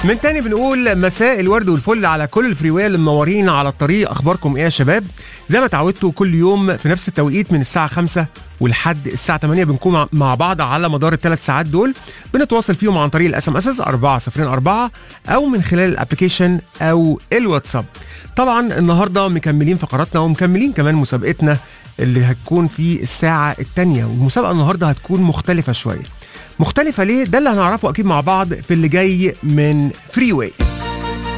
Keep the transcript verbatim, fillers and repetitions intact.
من تاني بنقول مساء الورد والفل على كل الفريوية اللي منورين على الطريق. اخباركم ايه يا شباب؟ زي ما تعودتوا كل يوم في نفس التوقيت من الساعة خمسة ولحد الساعة ثمانية بنكون مع بعض على مدار الثلاث ساعات دول، بنتواصل فيهم عن طريق الاس ام اس أربعة صفر أربعة او من خلال الابلكيشن او الواتساب. طبعا النهارده مكملين فقراتنا ومكملين كمان مسابقتنا اللي هتكون في الساعة الثانية، والمسابقة النهارده هتكون مختلفة شوية. مختلفة ليه؟ ده اللي هنعرفه أكيد مع بعض في اللي جاي من فري واي.